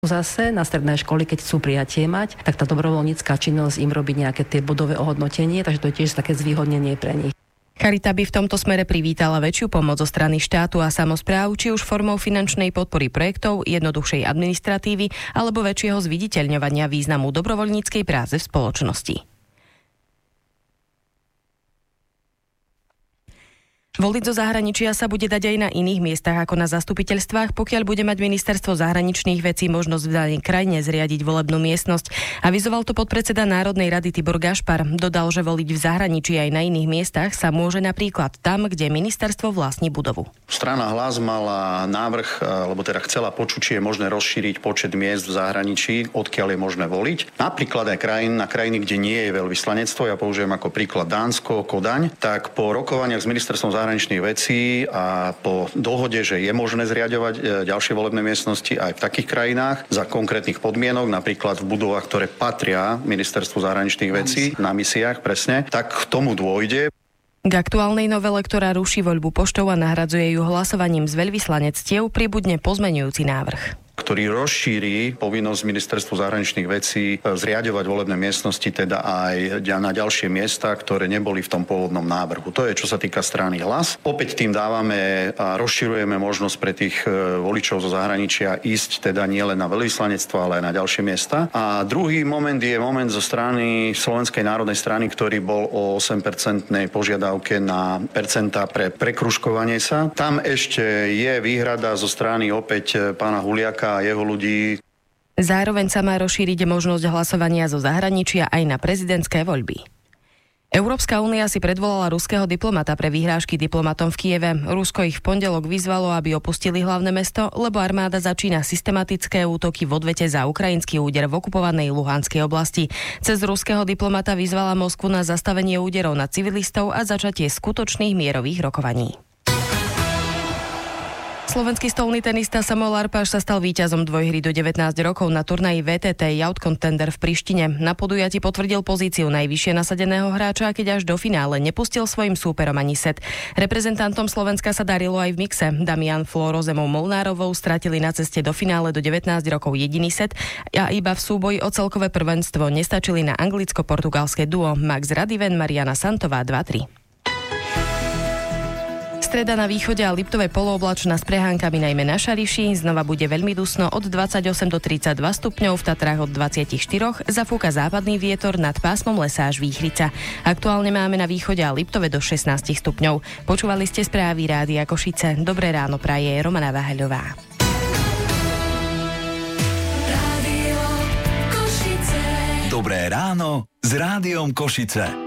Zase na stredné školy, keď chcú prijatie mať, tak tá dobrovoľnícka činnosť im robí nejaké tie bodové ohodnotenie, takže to je tiež také zvýhodnenie pre nich. Charita by v tomto smere privítala väčšiu pomoc zo strany štátu a samospráv, či už formou finančnej podpory projektov, jednoduchšej administratívy alebo väčšieho zviditeľňovania významu dobrovoľníckej práce v spoločnosti. Voliť zo zahraničia sa bude dať aj na iných miestach ako na zastupiteľstvách, pokiaľ bude mať ministerstvo zahraničných vecí možnosť v danej krajine zriadiť volebnú miestnosť. Avizoval to podpredseda Národnej rady Tibor Gašpar. Dodal, že voliť v zahraničí aj na iných miestach sa môže napríklad tam, kde ministerstvo vlastní budovu. Strana Hlas mala návrh, alebo teda chcela počuť, či je možné rozšíriť počet miest v zahraničí, odkiaľ je možné voliť. Napríklad aj na krajiny, kde nie je veľvyslanectvo, ja použijem ako príklad Dánsko, Kodaň, tak po rokovaniach s ministerstvom zahraničných vecí a po dohode, že je možné zriaďovať ďalšie volebné miestnosti aj v takých krajinách za konkrétnych podmienok, napríklad v budovách, ktoré patria ministerstvu zahraničných vecí na misiách, presne, tak k tomu dôjde. K aktuálnej novele, ktorá ruší voľbu poštou a nahradzuje ju hlasovaním z veľvyslanectiev, pribudne pozmeňujúci návrh, ktorý rozšíri povinnosť ministerstvu zahraničných vecí zriaďovať volebné miestnosti, teda aj na ďalšie miesta, ktoré neboli v tom pôvodnom návrhu. To je, čo sa týka strany Hlas. Opäť tým dávame a rozširujeme možnosť pre tých voličov zo zahraničia ísť teda nielen na veľvyslanectvo, ale aj na ďalšie miesta. A druhý moment je moment zo strany Slovenskej národnej strany, ktorý bol o 8% požiadavke na percentá pre prekružkovanie sa. Tam ešte je výhrada zo strany opäť pána Huliaka a jeho ľudí. Zároveň sa má rozšíriť možnosť hlasovania zo zahraničia aj na prezidentské voľby. Európska únia si predvolala ruského diplomata pre vyhrážky diplomatom v Kieve. Rusko ich v pondelok vyzvalo, aby opustili hlavné mesto, lebo armáda začína systematické útoky v odvete za ukrajinský úder v okupovanej Luhanskej oblasti. Cez ruského diplomata vyzvala Moskvu na zastavenie úderov na civilistov a začatie skutočných mierových rokovaní. Slovenský stolný tenista Samuel Arpáš sa stal víťazom dvojhry do 19 rokov na turnaji VTT Youth Contender v Prištine. Na podujatí potvrdil pozíciu najvyššie nasadeného hráča, keď až do finále nepustil svojim súperom ani set. Reprezentantom Slovenska sa darilo aj v mixe. Damian Flo Rozemou Molnárovou stratili na ceste do finále do 19 rokov jediný set a iba v súboji o celkové prvenstvo nestačili na anglicko-portugalské duo Max Radiven, Mariana Santová 2-3. Streda na východe a Liptové polooblačná s prehánkami najmä na Šariši. Znova bude veľmi dusno od 28 do 32 stupňov, v Tatrách od 24, zafúka západný vietor, nad pásmom lesa až Výchrica. Aktuálne máme na východe a Liptove do 16 stupňov. Počúvali ste správy Rádia Košice. Dobré ráno praje Romana Vaheľová. Dobré ráno s Rádiom Košice.